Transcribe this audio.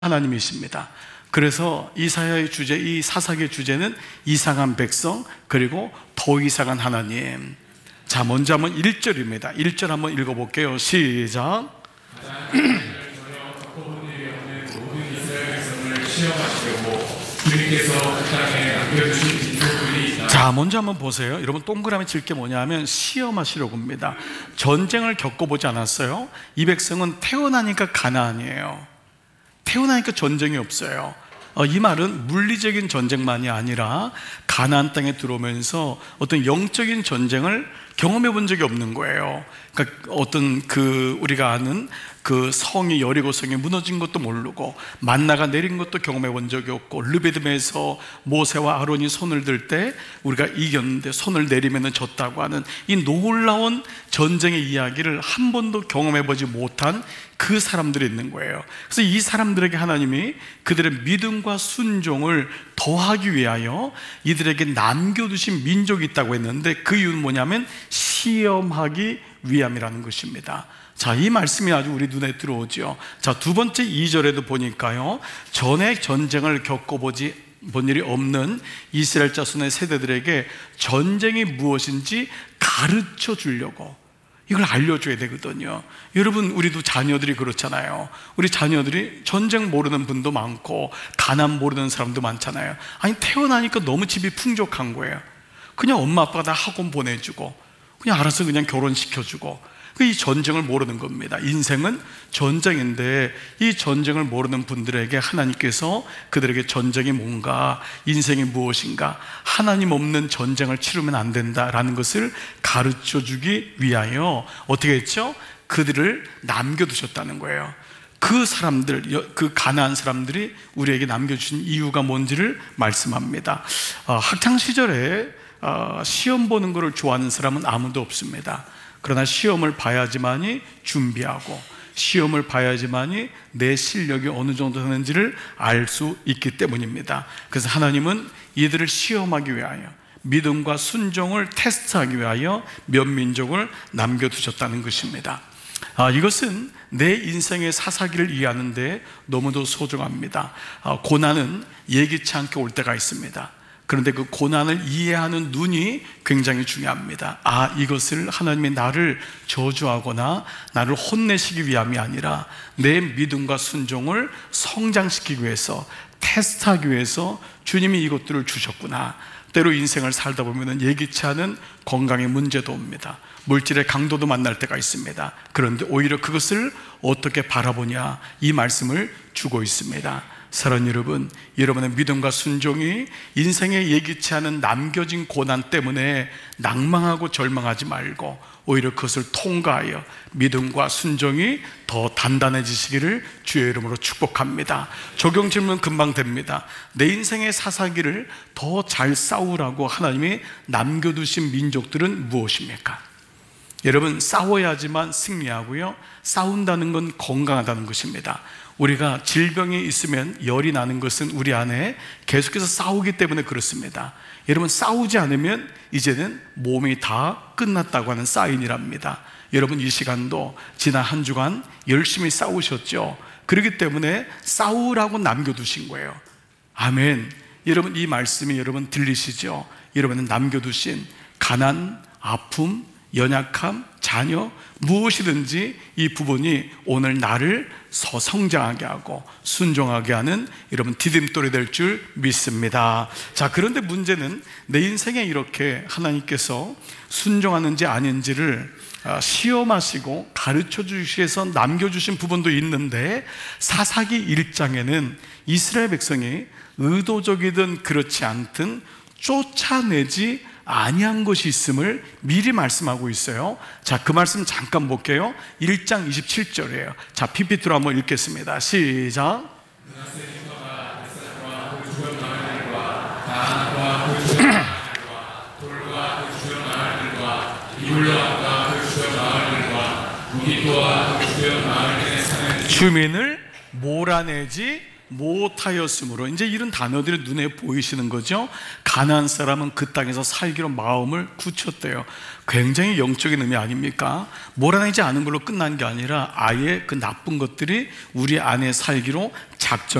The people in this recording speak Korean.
하나님이십니다. 그래서 이사야의 주제, 이 사사기의 주제는 이상한 백성, 그리고 더 이상한 하나님. 자, 먼저 한번 1절입니다. 1절 한번 읽어볼게요. 시작. 자, 먼저 한번 보세요. 여러분, 동그라미 칠 게 뭐냐면 시험하시려고 합니다. 전쟁을 겪어보지 않았어요? 이 백성은 태어나니까 가나안이에요. 태어나니까 전쟁이 없어요. 이 말은 물리적인 전쟁만이 아니라 가나안 땅에 들어오면서 어떤 영적인 전쟁을 경험해 본 적이 없는 거예요. 그러니까 어떤 우리가 아는 그 성이, 여리고 성이 무너진 것도 모르고 만나가 내린 것도 경험해 본 적이 없고, 르비딤에서 모세와 아론이 손을 들 때 우리가 이겼는데 손을 내리면 졌다고 하는 이 놀라운 전쟁의 이야기를 한 번도 경험해 보지 못한 그 사람들이 있는 거예요. 그래서 이 사람들에게 하나님이 그들의 믿음과 순종을 더하기 위하여 이들에게 남겨두신 민족이 있다고 했는데, 그 이유는 뭐냐면 시험하기 위함이라는 것입니다. 자, 이 말씀이 아주 우리 눈에 들어오죠. 자, 두 번째 2절에도 보니까요, 전에 전쟁을 겪어본 일이 없는 이스라엘 자손의 세대들에게 전쟁이 무엇인지 가르쳐 주려고, 이걸 알려줘야 되거든요. 여러분, 우리도 자녀들이 그렇잖아요. 우리 자녀들이 전쟁 모르는 분도 많고 가난 모르는 사람도 많잖아요. 아니, 태어나니까 너무 집이 풍족한 거예요. 그냥 엄마 아빠가 다 학원 보내주고 그냥 알아서 그냥 결혼시켜주고, 이 전쟁을 모르는 겁니다. 인생은 전쟁인데 이 전쟁을 모르는 분들에게 하나님께서 그들에게 전쟁이 뭔가, 인생이 무엇인가, 하나님 없는 전쟁을 치르면 안 된다라는 것을 가르쳐주기 위하여 어떻게 했죠? 그들을 남겨두셨다는 거예요. 그 사람들, 그 가나안 사람들이 우리에게 남겨주신 이유가 뭔지를 말씀합니다. 학창시절에 시험 보는 것을 좋아하는 사람은 아무도 없습니다. 그러나 시험을 봐야지만이 준비하고, 시험을 봐야지만이 내 실력이 어느 정도 되는지를 알 수 있기 때문입니다. 그래서 하나님은 이들을 시험하기 위하여, 믿음과 순종을 테스트하기 위하여 몇 민족을 남겨두셨다는 것입니다. 이것은 내 인생의 사사기를 이해하는데 너무도 소중합니다. 고난은 예기치 않게 올 때가 있습니다. 그런데 그 고난을 이해하는 눈이 굉장히 중요합니다. 이것을 하나님이 나를 저주하거나 나를 혼내시기 위함이 아니라 내 믿음과 순종을 성장시키기 위해서, 테스트하기 위해서 주님이 이것들을 주셨구나. 때로 인생을 살다 보면 예기치 않은 건강의 문제도 옵니다. 물질의 강도도 만날 때가 있습니다. 그런데 오히려 그것을 어떻게 바라보냐, 이 말씀을 주고 있습니다. 사랑하는 여러분, 여러분의 믿음과 순종이 인생에 예기치 않은 남겨진 고난 때문에 낭망하고 절망하지 말고 오히려 그것을 통과하여 믿음과 순종이 더 단단해지시기를 주의 이름으로 축복합니다. 적용 질문 금방 됩니다. 내 인생의 사사기를 더 잘 싸우라고 하나님이 남겨두신 민족들은 무엇입니까? 여러분, 싸워야지만 승리하고요, 싸운다는 건 건강하다는 것입니다. 우리가 질병이 있으면 열이 나는 것은 우리 안에 계속해서 싸우기 때문에 그렇습니다. 여러분, 싸우지 않으면 이제는 몸이 다 끝났다고 하는 사인이랍니다. 여러분, 이 시간도 지난 한 주간 열심히 싸우셨죠? 그렇기 때문에 싸우라고 남겨두신 거예요. 아멘. 여러분, 이 말씀이 여러분 들리시죠? 여러분은 남겨두신 가난, 아픔, 연약함, 자녀, 무엇이든지 이 부분이 오늘 나를 성장하게 하고 순종하게 하는 여러분 디딤돌이 될 줄 믿습니다. 자, 그런데 문제는 내 인생에 이렇게 하나님께서 순종하는지 아닌지를 시험하시고 가르쳐 주시기 위해서 남겨주신 부분도 있는데, 사사기 1장에는 이스라엘 백성이 의도적이든 그렇지 않든 쫓아내지 아니한 것이 있음을 미리 말씀하고 있어요. 자, 그 말씀 잠깐 볼게요. 1장 27절이에요. 자, PPT로 한번 읽겠습니다. 시작. 주민을 몰아내지 못하였으므로, 이제 이런 단어들이 눈에 보이시는 거죠. 가나안 사람은 그 땅에서 살기로 마음을 굳혔대요. 굉장히 영적인 의미 아닙니까? 몰아내지 않은 걸로 끝난 게 아니라 아예 그 나쁜 것들이 우리 안에 살기로 작정